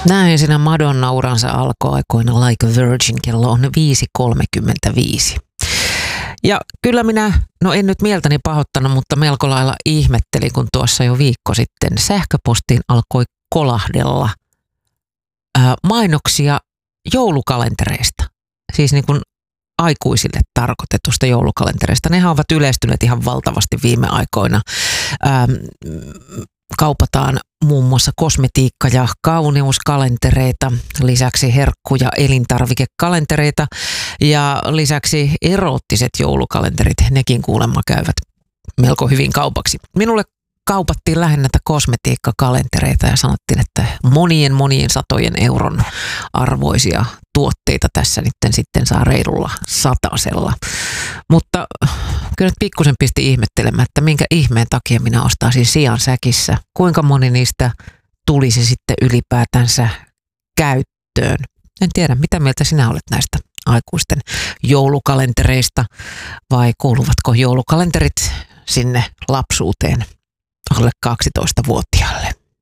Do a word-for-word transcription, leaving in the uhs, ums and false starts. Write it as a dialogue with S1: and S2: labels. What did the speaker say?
S1: Näin siinä Madonna uransa alkoi aikoina Like a Virgin, kello on viisi kolmekymmentäviisi. Ja kyllä minä, no en nyt mieltäni pahoittanut, mutta melko lailla ihmettelin, kun tuossa jo viikko sitten sähköpostiin alkoi kolahdella ää, mainoksia joulukalentereista. Siis niin kuin aikuisille tarkoitetusta joulukalentereista. Nehän ovat yleistyneet ihan valtavasti viime aikoina. Ähm, kaupataan muun muassa kosmetiikka- ja kauneuskalentereita, lisäksi herkku- ja elintarvikekalentereita ja lisäksi eroottiset joulukalenterit, nekin kuulemma käyvät melko hyvin kaupaksi. Minulle kaupattiin lähinnä näitä kosmetiikkakalentereita ja sanottiin, että monien monien satojen euron arvoisia tuotteita tässä nyt sitten saa reilulla satasella. Mutta kyllä nyt pikkusen pisti ihmettelemään, että minkä ihmeen takia minä ostaisin sian säkissä. Kuinka moni niistä tulisi sitten ylipäätänsä käyttöön. En tiedä, mitä mieltä sinä olet näistä aikuisten joulukalentereista vai kuuluvatko joulukalenterit sinne lapsuuteen alle kaksitoistavuotiaille?